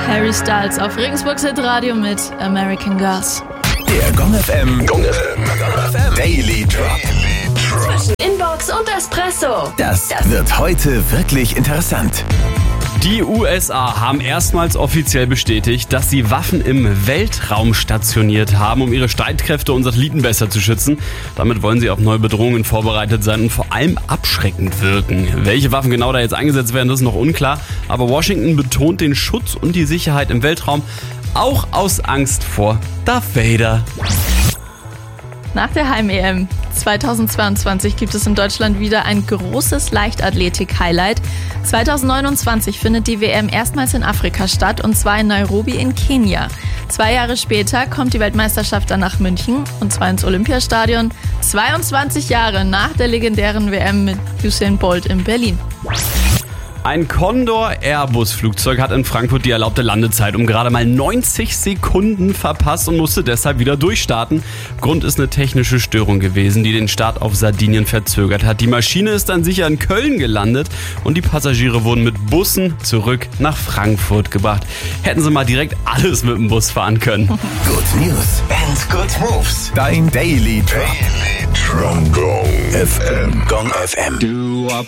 Harry Styles auf Regensburgs Hitradio mit American Girls. Der Gong FM Daily Drop. Zwischen Inbox und Espresso. Das wird heute wirklich interessant. Die USA haben erstmals offiziell bestätigt, dass sie Waffen im Weltraum stationiert haben, um ihre Streitkräfte und Satelliten besser zu schützen. Damit wollen sie auf neue Bedrohungen vorbereitet sein und vor allem abschreckend wirken. Welche Waffen genau da jetzt eingesetzt werden, das ist noch unklar. Aber Washington betont den Schutz und die Sicherheit im Weltraum, auch aus Angst vor Darth Vader. Nach der Heim-EM 2022 gibt es in Deutschland wieder ein großes Leichtathletik-Highlight. 2029 findet die WM erstmals in Afrika statt, und zwar in Nairobi in Kenia. 2 Jahre später kommt die Weltmeisterschaft dann nach München, und zwar ins Olympiastadion. 22 Jahre nach der legendären WM mit Usain Bolt in Berlin. Ein Condor-Airbus-Flugzeug hat in Frankfurt die erlaubte Landezeit um gerade mal 90 Sekunden verpasst und musste deshalb wieder durchstarten. Grund ist eine technische Störung gewesen, die den Start auf Sardinien verzögert hat. Die Maschine ist dann sicher in Köln gelandet und die Passagiere wurden mit Bussen zurück nach Frankfurt gebracht. Hätten sie mal direkt alles mit dem Bus fahren können. Good News and good moves. Dein Daily Drop. Gong FM.